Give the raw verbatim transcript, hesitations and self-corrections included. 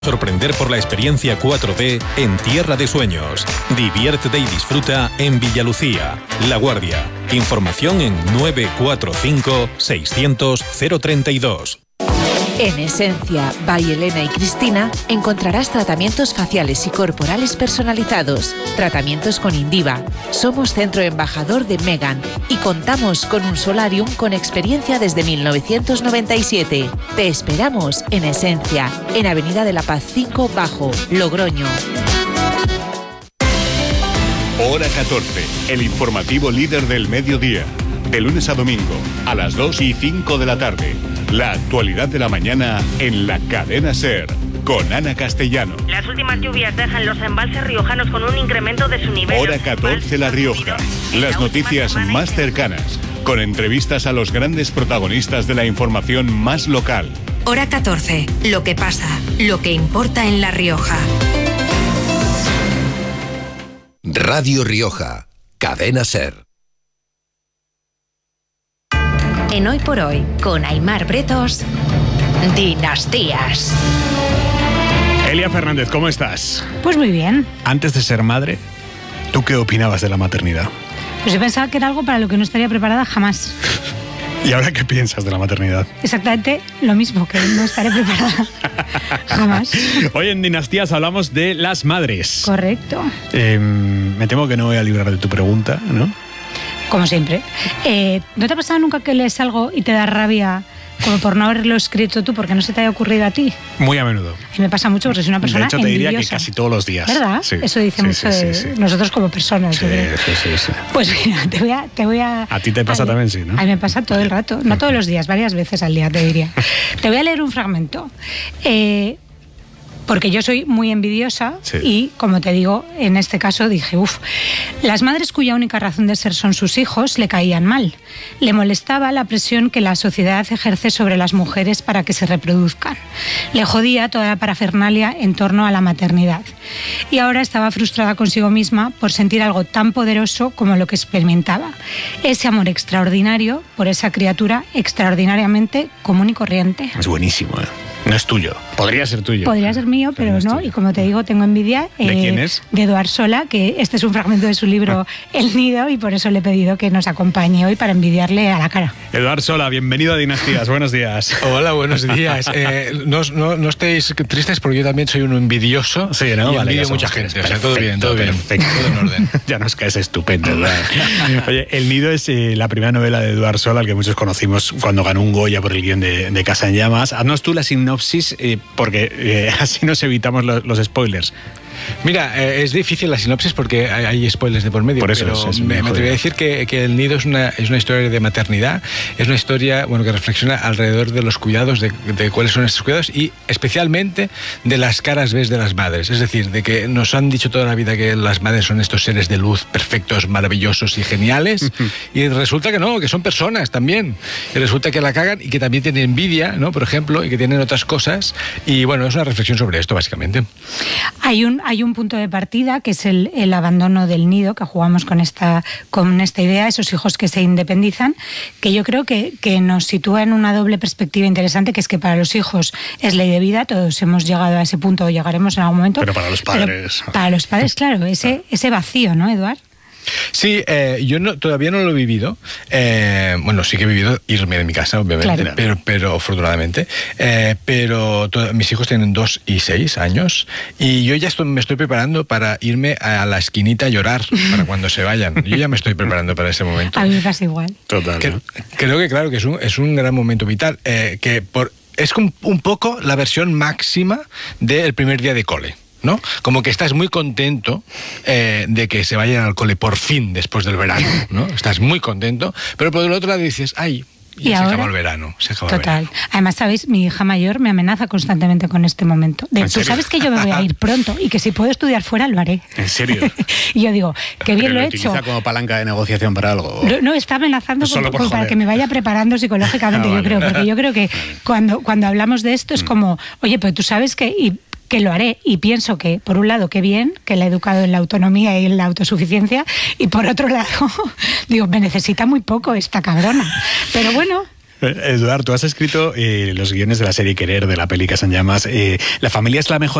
Sorprender por la experiencia cuatro D en Tierra de Sueños. Diviértete y disfruta en Villalucía, La Guardia. Información en nueve cuatro cinco seiscientos cero treinta y dos. En Esencia, by Elena y Cristina, encontrarás tratamientos faciales y corporales personalizados, tratamientos con Indiva. Somos centro embajador de Megan y contamos con un solarium con experiencia desde mil novecientos noventa y siete. Te esperamos en Esencia, en Avenida de la Paz cinco Bajo, Logroño. Hora catorce, el informativo líder del mediodía. De lunes a domingo, a las dos y cinco de la tarde. La actualidad de la mañana en la cadena SER, con Ana Castellano. Las últimas lluvias dejan los embalses riojanos con un incremento de su nivel. Hora catorce, La Rioja. Las noticias más cercanas, con entrevistas a los grandes protagonistas de la información más local. Hora catorce, lo que pasa, lo que importa en La Rioja. Radio Rioja, cadena SER. En Hoy por Hoy, con Aimar Bretos, Dinastías. Elia Fernández, ¿cómo estás? Pues muy bien. Antes de ser madre, ¿tú qué opinabas de la maternidad? Pues yo pensaba que era algo para lo que no estaría preparada jamás. ¿Y ahora qué piensas de la maternidad? Exactamente lo mismo, que no estaré preparada jamás. Hoy en Dinastías hablamos de las madres. Correcto. Eh, me temo que no voy a librar de tu pregunta, ¿no? Como siempre. Eh, ¿No te ha pasado nunca que lees algo y te da rabia como por no haberlo escrito tú porque no se te haya ocurrido a ti? Muy a menudo. Y me pasa mucho porque soy una persona envidiosa. De hecho, te diría envidiosa. que casi todos los días. ¿Verdad? Sí. Eso dice sí, mucho sí, de sí, sí. nosotros como personas. Sí, sí, sí, sí. Pues mira, te voy a... Te voy a, a ti te pasa a, también, sí, ¿no? A mí me pasa todo el rato. No todos los días, varias veces al día, te diría. Te voy a leer un fragmento. Eh... Porque yo soy muy envidiosa, sí. Y, como te digo, en este caso dije, uff, las madres cuya única razón de ser son sus hijos le caían mal. Le molestaba la presión que la sociedad ejerce sobre las mujeres para que se reproduzcan. Le jodía toda la parafernalia en torno a la maternidad. Y ahora estaba frustrada consigo misma por sentir algo tan poderoso como lo que experimentaba. Ese amor extraordinario por esa criatura extraordinariamente común y corriente. Es buenísimo, ¿eh? No es tuyo. Podría ser tuyo. Podría ser mío, pero, pero no. no. Y como te digo, tengo envidia. ¿De eh, quién es? De Eduard Sola, que este es un fragmento de su libro El Nido, y por eso le he pedido que nos acompañe hoy para envidiarle a la cara. Eduard Sola, bienvenido a Dinastías. Buenos días. Hola, buenos días. Eh, no, no, no estéis tristes porque yo también soy un envidioso. Sí, ¿no? Y vale, envidio mucha gente. Perfecto, o sea, todo bien, todo bien. Perfecto. Todo en orden. Ya nos caes estupendo. Oye, El Nido es eh, la primera novela de Eduard Sola, al que muchos conocimos cuando ganó un Goya por el guión de, de Casa en Llamas. Haznos tú la sinopsis, eh, porque eh, así nos evitamos los, los spoilers. Mira, eh, es difícil la sinopsis porque hay, hay spoilers de por medio. Por eso pero es, es me, me atrevo a decir que, que El Nido es una, es una historia de maternidad, es una historia, bueno, que reflexiona alrededor de los cuidados, de, de cuáles son estos cuidados y especialmente de las caras B de las madres. Es decir, de que nos han dicho toda la vida que las madres son estos seres de luz perfectos, maravillosos y geniales, y resulta que no, que son personas también. Y resulta que la cagan y que también tienen envidia, ¿no? Por ejemplo, y que tienen otras cosas. Y bueno, es una reflexión sobre esto, básicamente. Hay un Hay un punto de partida que es el, el abandono del nido, que jugamos con esta, con esta idea, esos hijos que se independizan, que yo creo que, que nos sitúa en una doble perspectiva interesante, que es que para los hijos es ley de vida, todos hemos llegado a ese punto o llegaremos en algún momento. Pero para los padres... Pero para los padres, claro, ese, ese vacío, ¿no, Eduard? Sí, eh, yo no, todavía no lo he vivido. Eh, bueno, sí que he vivido irme de mi casa, obviamente, claro. pero, pero afortunadamente. Eh, pero to- mis hijos tienen dos y seis años y yo ya estoy, me estoy preparando para irme a la esquinita a llorar para cuando se vayan. Yo ya me estoy preparando para ese momento. A mí me pasa igual. Total. Que, creo que claro que es un, es un gran momento vital. Eh, que por, es un, un poco la versión máxima del primer día de cole. ¿No? Como que estás muy contento eh, de que se vayan al cole por fin después del verano, ¿no? Estás muy contento, pero por el otro lado dices, ay, ya ¿Y se ahora? acabó el verano. Se acabó Total. El verano. Además, ¿sabéis? Mi hija mayor me amenaza constantemente con este momento. De, tú sabes que yo me voy a ir pronto y que si puedo estudiar fuera lo haré. ¿En serio? Y yo digo, qué bien Pero lo he lo hecho. utiliza como palanca de negociación para algo. No, no, está amenazando Solo con, por con, para joder. que me vaya preparando psicológicamente, Ah, yo vale. creo. Porque yo creo que cuando, cuando hablamos de esto es como, oye, pero tú sabes que... Y, que lo haré, y pienso que, por un lado, qué bien, que la he educado en la autonomía y en la autosuficiencia, y por otro lado, digo, me necesita muy poco esta cabrona. Pero bueno, Eduard, tú has escrito eh, los guiones de la serie Querer, de la peli Casa en Llamas. Eh, ¿La familia es la mejor